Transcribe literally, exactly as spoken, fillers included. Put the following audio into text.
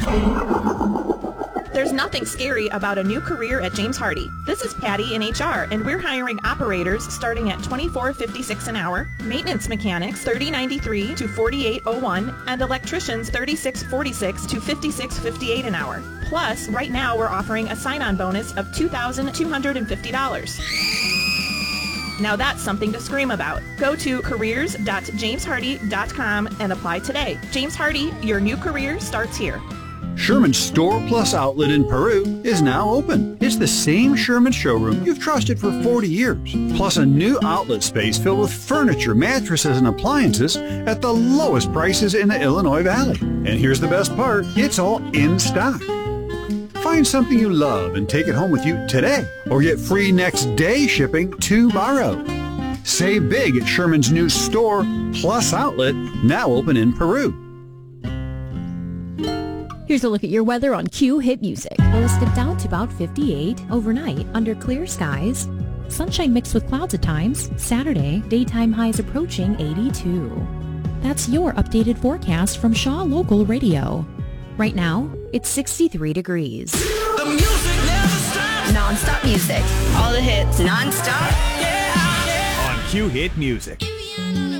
There's nothing scary about a new career at James Hardie. This is Patty in H R, and we're hiring operators starting at twenty-four fifty-six an hour, maintenance mechanics thirty ninety-three to forty-eight oh one, and electricians thirty-six forty-six to fifty-six fifty-eight an hour. Plus, right now we're offering a sign-on bonus of two thousand two hundred fifty dollars. Now that's something to scream about. Go to careers dot james hardie dot com and apply today. James Hardie, your new career starts here. Sherman's Store Plus Outlet in Peru is now open. It's the same Sherman showroom you've trusted for forty years, plus a new outlet space filled with furniture, mattresses, and appliances at the lowest prices in the Illinois Valley. And here's the best part, it's all in stock. Find something you love and take it home with you today, or get free next day shipping tomorrow. Save big at Sherman's new Store Plus Outlet, now open in Peru. Here's a look at your weather on Q Hit Music. Lows dip down to about fifty-eight overnight under clear skies. Sunshine mixed with clouds at times. Saturday, daytime highs approaching eighty-two. That's your updated forecast from Shaw Local Radio. Right now, it's sixty-three degrees. The music never stops. Non-stop music. All the hits. Non-stop. Yeah, yeah. On Q Hit Music. If you